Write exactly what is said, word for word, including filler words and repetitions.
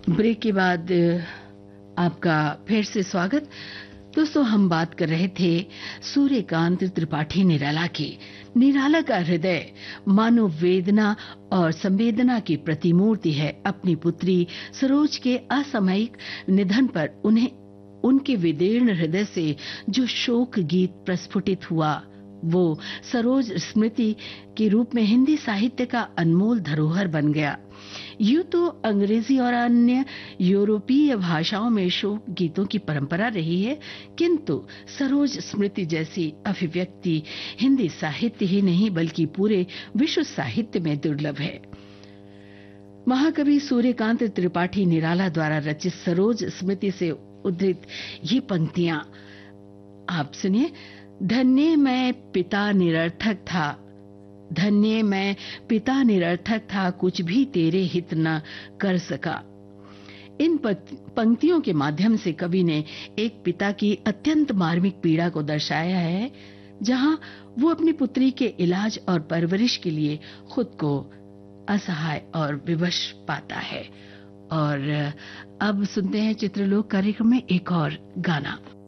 Break के बाद आपका फिर से स्वागत। दोस्तों, हम बात कर रहे थे सूर्यकांत त्रिपाठी निराला की। निराला का हृदय मानव वेदना और संवेदना की प्रतिमूर्ति है। अपनी पुत्री सरोज के असामयिक निधन पर उन्हें उनके विदीर्ण हृदय से जो शोक गीत प्रस्फुटित हुआ, वो सरोज स्मृति के रूप में हिंदी साहित्य का अनमोल धरोहर बन गया। यूं तो अंग्रेजी और अन्य यूरोपीय भाषाओं में शोक गीतों की परंपरा रही है, किंतु सरोज स्मृति जैसी अभिव्यक्ति हिंदी साहित्य ही नहीं बल्कि पूरे विश्व साहित्य में दुर्लभ है। महाकवि सूर्यकांत त्रिपाठी निराला द्वारा रचित सरोज स्मृति से उद्धृत ये पंक्तियां आप सुनिए। धन्य मैं पिता निरर्थक था, धन्य मैं पिता निरर्थक था, कुछ भी तेरे हित न कर सका। इन पंक्तियों के माध्यम से कवि ने एक पिता की अत्यंत मार्मिक पीड़ा को दर्शाया है, जहां वो अपनी पुत्री के इलाज और परवरिश के लिए खुद को असहाय और विवश पाता है। और अब सुनते हैं चित्रलोक कार्यक्रम में एक और गाना।